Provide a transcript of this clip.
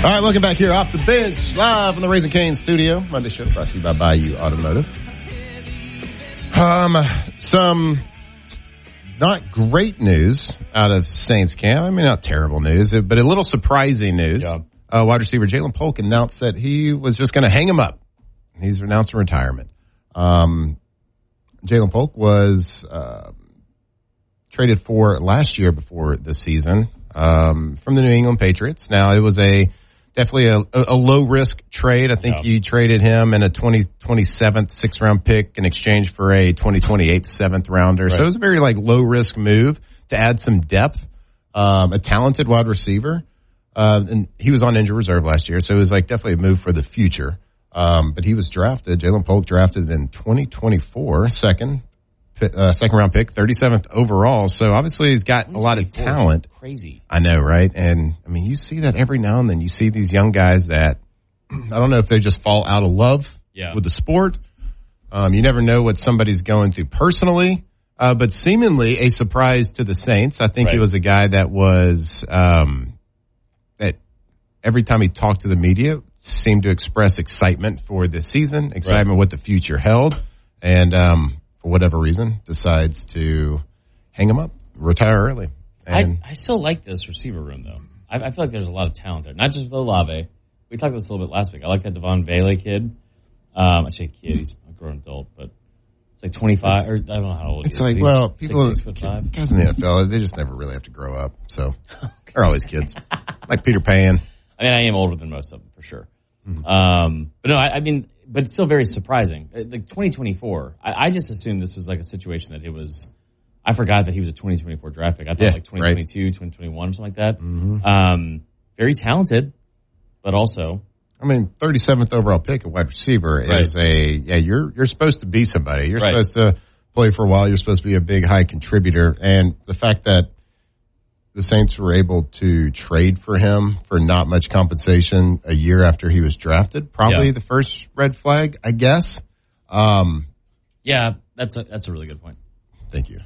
All right, welcome back here off the bench, live from the Raising Cane's studio. Monday show brought to you by Bayou Automotive. Some not great news out of Saints camp. I mean, not terrible news, but a little surprising news. Yeah. Wide receiver Jalen Polk announced that he was just going to hang him up. He's announced retirement. Jalen Polk was traded for last year before the season from the New England Patriots. Now, it was definitely a low-risk trade. I think you traded him in a 2027 sixth-round pick in exchange for a 2028 seventh-rounder. Right. So it was a very low-risk move to add some depth, a talented wide receiver. And he was on injured reserve last year, so it was definitely a move for the future. But he was drafted, Jalen Polk drafted in 2024, second-round pick, 37th overall. So obviously he's got a lot of talent. Crazy. I know, right? And, I mean, you see that every now and then. You see these young guys that, I don't know if they just fall out of love with the sport. You never know what somebody's going through personally. But seemingly a surprise to the Saints. I think he was a guy that was that every time he talked to the media seemed to express excitement for this season, excitement what the future held. And for whatever reason, decides to hang him up, retire early. And I still like this receiver room, though. I feel like there's a lot of talent there. Not just with Olave. We talked about this a little bit last week. I like that Devon Bailey kid. I say kid, he's a grown adult, but it's 25, or I don't know how old he is. It's people, 6'5". guys in the NFL, they just never really have to grow up. So they're always kids. Like Peter Pan. I mean, I am older than most of them, for sure. Mm-hmm. But no, I mean, but it's still very surprising. 2024, I just assumed this was a situation that it was. I forgot that he was a 2024 draft pick. I thought 2022, 2021, something like that. Mm-hmm. Very talented, but also, I mean, 37th overall pick at wide receiver is you're supposed to be somebody. You're supposed to play for a while. You're supposed to be a big, high contributor. And the fact that the Saints were able to trade for him for not much compensation a year after he was drafted, probably the first red flag, I guess. Yeah, that's a really good point. Thank you.